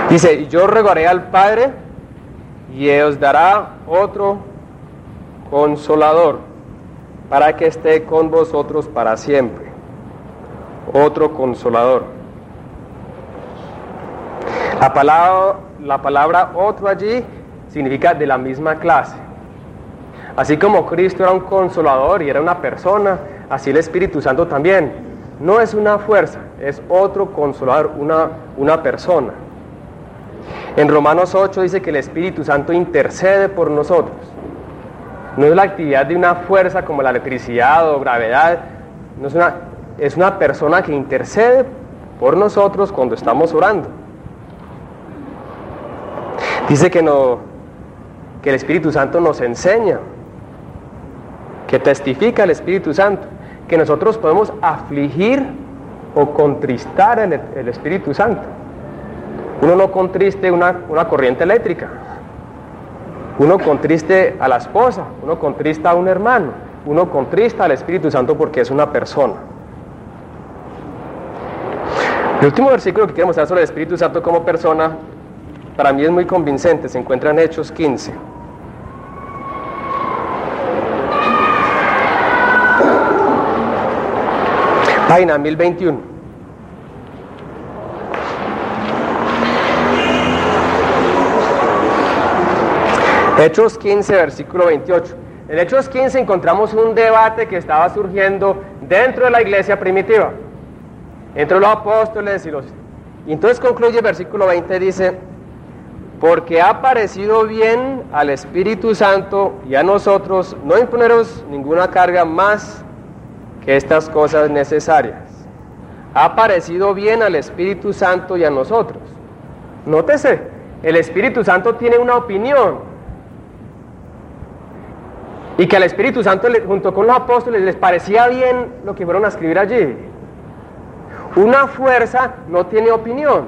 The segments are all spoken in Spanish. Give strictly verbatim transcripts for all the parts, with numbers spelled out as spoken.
Dice, y yo rogaré al Padre y os dará otro consolador para que esté con vosotros para siempre. Otro consolador. La palabra, la palabra otro allí significa de la misma clase. Así como Cristo era un consolador y era una persona, así el Espíritu Santo también. No es una fuerza, es otro consolador, una, una persona. En Romanos ocho dice que el Espíritu Santo intercede por nosotros. No es la actividad de una fuerza como la electricidad o gravedad, no es una, es una persona que intercede por nosotros cuando estamos orando. Dice que, no, que el Espíritu Santo nos enseña, que testifica el Espíritu Santo, que nosotros podemos afligir o contristar el, el Espíritu Santo. Uno no contriste una, una corriente eléctrica, uno contriste a la esposa, uno contrista a un hermano, uno contrista al Espíritu Santo porque es una persona. El último versículo que quiero mostrar sobre el Espíritu Santo como persona, para mí es muy convincente, se encuentra en Hechos quince. Página mil veintiuno. Hechos quince, versículo veintiocho. En Hechos quince encontramos un debate que estaba surgiendo dentro de la iglesia primitiva, entre los apóstoles y los... Y entonces concluye el versículo veinte, dice, porque ha parecido bien al Espíritu Santo y a nosotros no imponeros ninguna carga más que estas cosas necesarias. Ha parecido bien al Espíritu Santo y a nosotros. Nótese, el Espíritu Santo tiene una opinión. Y que al Espíritu Santo, junto con los apóstoles, les parecía bien lo que fueron a escribir allí. Una fuerza no tiene opinión.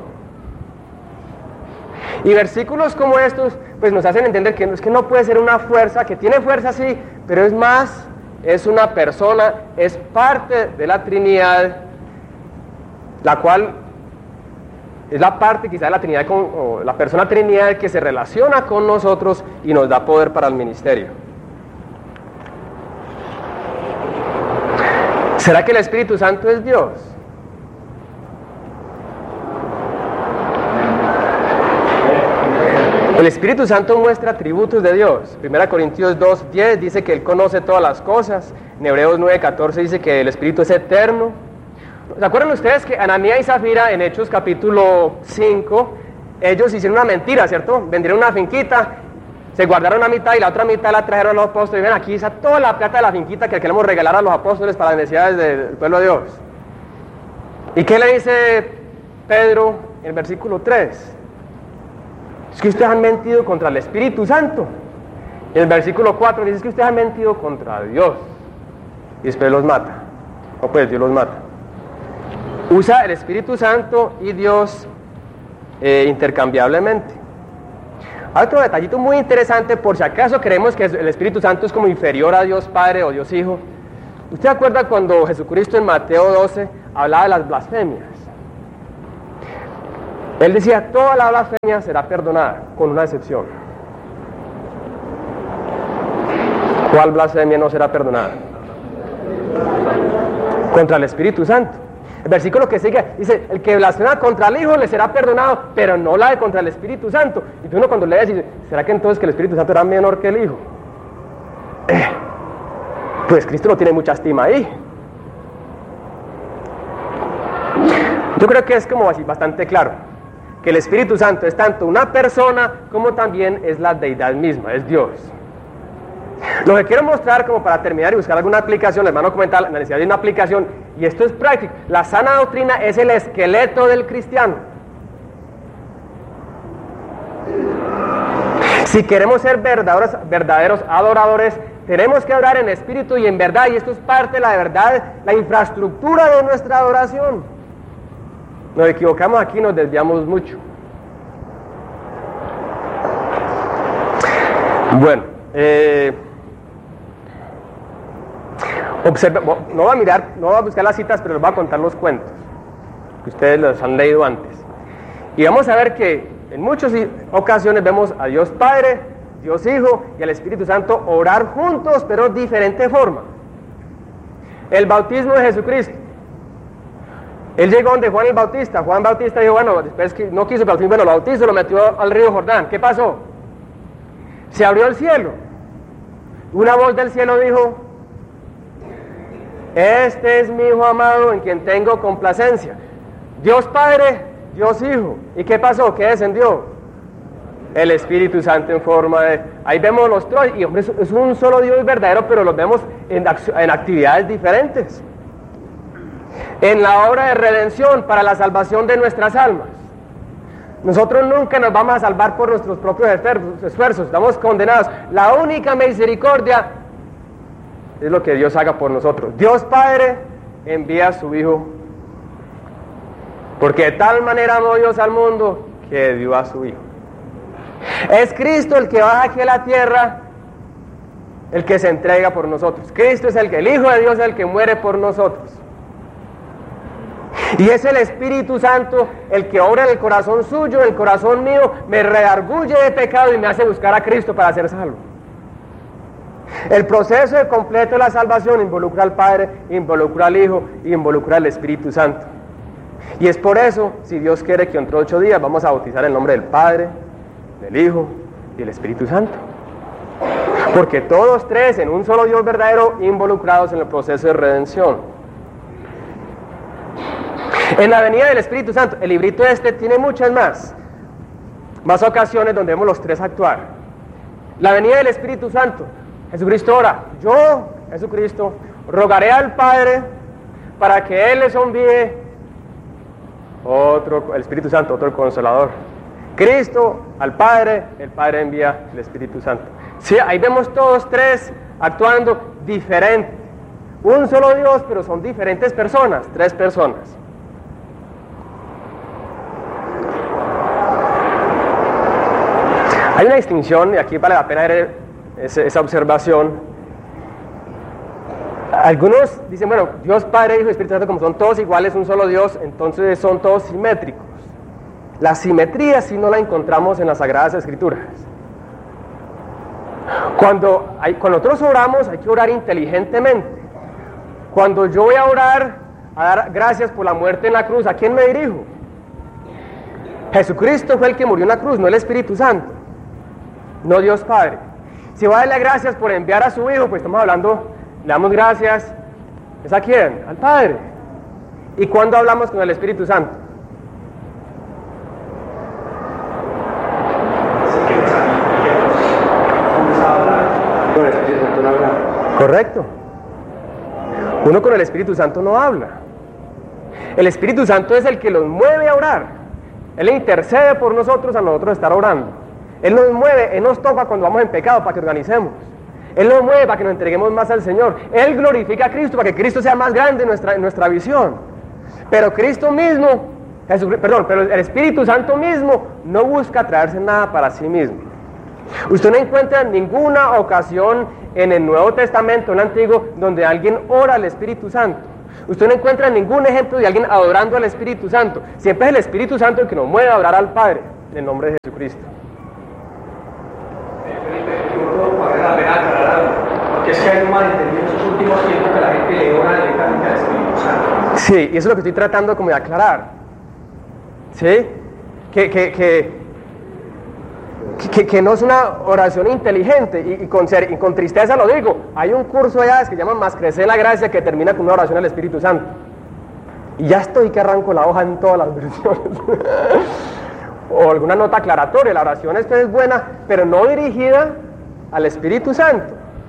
Y versículos como estos, pues nos hacen entender que no, es que no puede ser una fuerza, que tiene fuerza sí, pero es más, es una persona, es parte de la Trinidad, la cual es la parte quizá de la Trinidad, con, o la persona Trinidad que se relaciona con nosotros y nos da poder para el ministerio. ¿Será que el Espíritu Santo es Dios? El Espíritu Santo muestra atributos de Dios. Primera Corintios dos, diez dice que Él conoce todas las cosas. En Hebreos nueve, catorce dice que el Espíritu es eterno. ¿Se acuerdan ustedes que Ananías y Zafira en Hechos capítulo cinco, ellos hicieron una mentira, ¿cierto? Vendieron una finquita, se guardaron una mitad y la otra mitad la trajeron a los apóstoles. Y ven, aquí está toda la plata de la finquita que queremos regalar a los apóstoles para las necesidades del pueblo de Dios. ¿Y qué le dice Pedro en el versículo tres? Es que ustedes han mentido contra el Espíritu Santo. En el versículo cuatro dice que ustedes han mentido contra Dios. Y después los mata. O pues Dios los mata. Usa el Espíritu Santo y Dios eh, intercambiablemente. Hay otro detallito muy interesante, por si acaso creemos que el Espíritu Santo es como inferior a Dios Padre o Dios Hijo. ¿Usted se acuerda cuando Jesucristo en Mateo doce hablaba de las blasfemias? Él decía, toda la blasfemia será perdonada, con una excepción. ¿Cuál blasfemia no será perdonada? Contra el Espíritu Santo. El versículo que sigue dice, el que blasfema contra el Hijo le será perdonado, pero no la de contra el Espíritu Santo. Y uno cuando lee dice, ¿será que entonces que el Espíritu Santo era menor que el Hijo? Eh, pues Cristo no tiene mucha estima ahí. Yo creo que es como así bastante claro, que el Espíritu Santo es tanto una persona como también es la deidad misma, es Dios. Lo que quiero mostrar como para terminar y buscar alguna aplicación, el hermano comenta la necesidad de una aplicación, y esto es práctico. La sana doctrina es el esqueleto del cristiano. Si queremos ser verdaderos, verdaderos adoradores, tenemos que adorar en espíritu y en verdad, y esto es parte de la verdad, la infraestructura de nuestra adoración. Nos equivocamos aquí, nos desviamos mucho. Bueno, eh, observa, no voy a mirar, no voy a buscar las citas, pero les voy a contar los cuentos que ustedes los han leído antes. Y vamos a ver que en muchas ocasiones vemos a Dios Padre, Dios Hijo y al Espíritu Santo orar juntos, pero de diferente forma. El bautismo de Jesucristo. Él llegó donde Juan el Bautista. Juan Bautista dijo, bueno, después que no quiso el bautismo, bueno, lo bautizó, lo metió al río Jordán. ¿Qué pasó? Se abrió el cielo. Una voz del cielo dijo, este es mi Hijo amado en quien tengo complacencia. Dios Padre, Dios Hijo. ¿Y qué pasó? ¿Qué descendió? El Espíritu Santo en forma de... Ahí vemos los tres, y hombre, es un solo Dios verdadero, pero los vemos en, en actividades diferentes. En la obra de redención para la salvación de nuestras almas. Nosotros nunca nos vamos a salvar por nuestros propios esfuerzos, estamos condenados. La única misericordia es lo que Dios haga por nosotros. Dios Padre envía a su Hijo, porque de tal manera amó Dios al mundo que dio a su Hijo. Es Cristo el que baja aquí a la tierra, el que se entrega por nosotros. Cristo es el que, el Hijo de Dios es el que muere por nosotros. Y es el Espíritu Santo el que obra en el corazón suyo, en el corazón mío, me redarguye de pecado y me hace buscar a Cristo para ser salvo. El proceso de completo de la salvación involucra al Padre, involucra al Hijo y involucra al Espíritu Santo. Y es por eso, si Dios quiere, que entre ocho días vamos a bautizar en el nombre del Padre, del Hijo y del Espíritu Santo. Porque todos tres en un solo Dios verdadero involucrados en el proceso de redención. En la venida del Espíritu Santo, el librito este tiene muchas más, más ocasiones donde vemos los tres actuar. La venida del Espíritu Santo, Jesucristo ora, yo, Jesucristo, rogaré al Padre para que Él les envíe otro, el Espíritu Santo, otro Consolador. Cristo al Padre, el Padre envía el Espíritu Santo. Sí, ahí vemos todos tres actuando diferente. Un solo Dios, pero son diferentes personas, tres personas. Hay una distinción, y aquí vale la pena ver esa observación. Algunos dicen, bueno, Dios Padre, Hijo y Espíritu Santo, como son todos iguales, un solo Dios, entonces son todos simétricos. La simetría sí no la encontramos en las Sagradas Escrituras. Cuando, hay, cuando nosotros oramos, hay que orar inteligentemente. Cuando yo voy a orar, a dar gracias por la muerte en la cruz, ¿a quién me dirijo? Jesucristo fue el que murió en la cruz, no el Espíritu Santo, no Dios Padre. Si voy a darle gracias por enviar a su Hijo, pues estamos hablando, le damos gracias, ¿es a quién? Al Padre. ¿Y cuándo hablamos con el Espíritu Santo? Con el Espíritu Santo no habla. Correcto. Uno con el Espíritu Santo no habla. El Espíritu Santo es el que los mueve a orar. Él intercede por nosotros a nosotros estar orando. Él nos mueve, Él nos toca cuando vamos en pecado para que organicemos. Él nos mueve para que nos entreguemos más al Señor. Él glorifica a Cristo para que Cristo sea más grande en nuestra, en nuestra visión. Pero Cristo mismo, Jesús, perdón, pero el Espíritu Santo mismo no busca traerse nada para sí mismo. Usted no encuentra ninguna ocasión en el Nuevo Testamento, en el Antiguo, donde alguien ora al Espíritu Santo. Usted no encuentra ningún ejemplo de alguien adorando al Espíritu Santo. Siempre es el Espíritu Santo el que nos mueve a orar al Padre, en el nombre de Jesucristo. Porque es que hay un malentendido en estos últimos tiempos que la gente le ora directamente al Espíritu Santo. Sí, y eso es lo que estoy tratando como de aclarar. ¿Sí? Que, que, que Que, que no es una oración inteligente, y, y, con ser, y con tristeza lo digo. Hay un curso allá que se llama Más Crecer la Gracia, que termina con una oración al Espíritu Santo. Y ya estoy que arranco la hoja en todas las versiones. O alguna nota aclaratoria. La oración esta es buena, pero no dirigida al Espíritu Santo.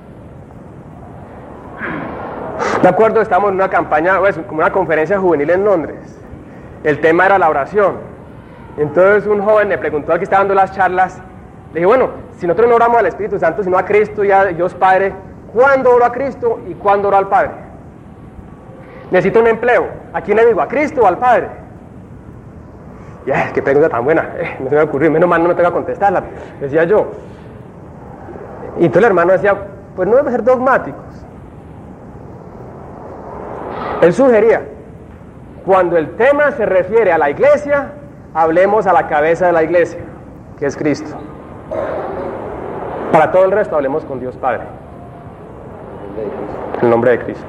De acuerdo, estamos en una campaña, pues, como una conferencia juvenil en Londres. El tema era la oración. Entonces un joven le preguntó al que estaba dando las charlas, le dije, bueno, si nosotros no oramos al Espíritu Santo, sino a Cristo y a Dios Padre, ¿cuándo oro a Cristo y cuándo oro al Padre? Necesito un empleo. ¿A quién le digo? ¿A Cristo o al Padre? Ya, qué pregunta tan buena. Eh, no se me ocurrió, menos mal no me tengo que contestarla, decía yo. Y entonces el hermano decía, pues no debemos ser dogmáticos. Él sugería, cuando el tema se refiere a la iglesia, hablemos a la cabeza de la iglesia. que es Cristo. Para todo el resto hablemos con Dios Padre. En el nombre de Cristo.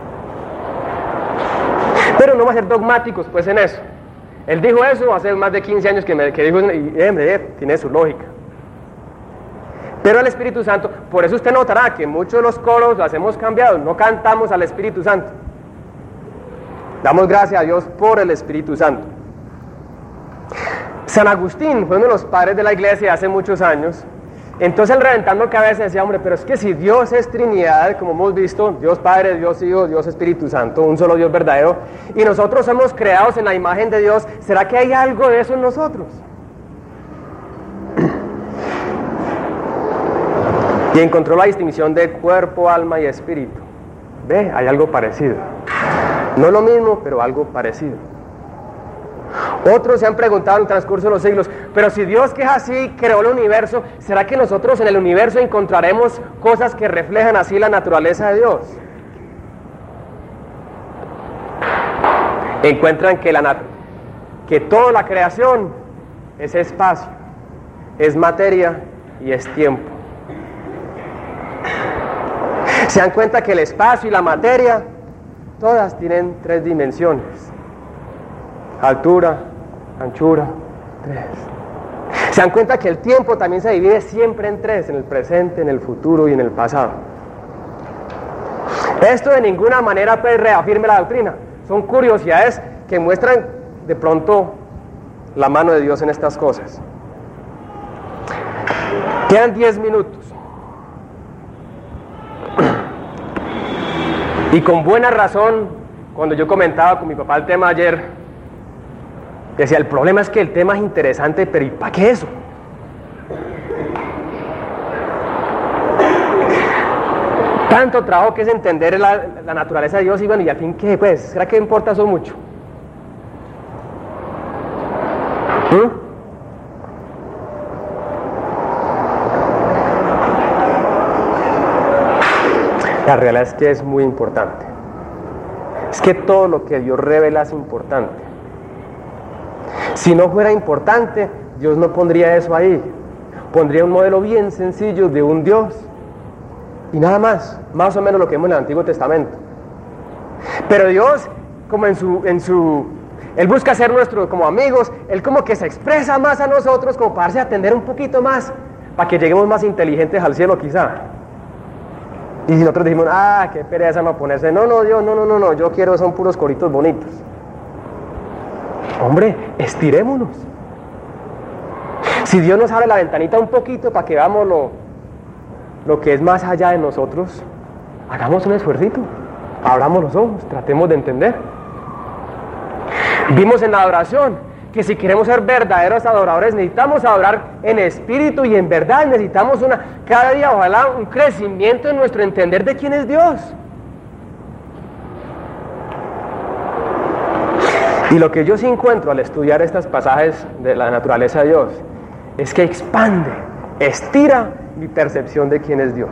Pero no vamos a ser dogmáticos pues en eso. Él dijo eso hace más de quince años que, me, que dijo, y eh, eh, tiene su lógica. Pero al Espíritu Santo, por eso usted notará que muchos de los coros los hemos cambiado, no cantamos al Espíritu Santo. Damos gracias a Dios por el Espíritu Santo. San Agustín fue uno de los padres de la iglesia hace muchos años. Entonces él, reventando cabeza, decía, hombre, pero es que si Dios es Trinidad, como hemos visto, Dios Padre, Dios Hijo, Dios Espíritu Santo, un solo Dios verdadero, y nosotros somos creados en la imagen de Dios, ¿será que hay algo de eso en nosotros? Y encontró la distinción de cuerpo, alma y espíritu. Ve, hay algo parecido. No lo mismo, pero algo parecido. Otros se han preguntado en el transcurso de los siglos, pero si Dios, que es así, creó el universo, ¿será que nosotros en el universo encontraremos cosas que reflejan así la naturaleza de Dios? Encuentran que, la, que toda la creación es espacio, es materia y es tiempo. Se dan cuenta que el espacio y la materia, todas tienen tres dimensiones: altura, anchura, tres. Se dan cuenta que el tiempo también se divide siempre en tres: en el presente, en el futuro y en el pasado. Esto de ninguna manera pues reafirma la doctrina. Son curiosidades que muestran de pronto la mano de Dios en estas cosas. Quedan diez minutos. Y con buena razón, cuando yo comentaba con mi papá el tema ayer, decía, el problema es que el tema es interesante, pero ¿y para qué eso? Tanto trabajo que es entender la, la naturaleza de Dios, y bueno, ¿y al fin qué? Pues, ¿será que importa eso mucho? ¿Mm? La realidad es que es muy importante. Es que todo lo que Dios revela es importante. Si no fuera importante, Dios no pondría eso ahí. Pondría un modelo bien sencillo de un Dios y nada más, más o menos lo que vemos en el Antiguo Testamento. Pero Dios, como en su, en su, Él busca ser nuestro como amigos, Él como que se expresa más a nosotros, como para darse a atender un poquito más, para que lleguemos más inteligentes al cielo quizá. Y si nosotros dijimos, ah, qué pereza no ponerse, no, no, Dios, no, no, no, no, yo quiero, son puros coritos bonitos. Hombre, estirémonos. Si Dios nos abre la ventanita un poquito para que veamos lo, lo que es más allá de nosotros, hagamos un esfuercito, abramos los ojos, tratemos de entender. Vimos en la adoración que si queremos ser verdaderos adoradores necesitamos adorar en espíritu y en verdad, necesitamos una, cada día ojalá un crecimiento en nuestro entender de quién es Dios. Y lo que yo sí encuentro al estudiar estos pasajes de la naturaleza de Dios es que expande, estira mi percepción de quién es Dios.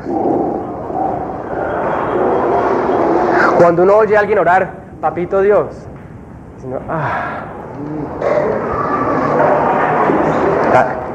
Cuando uno oye a alguien orar, papito Dios, sino, ah,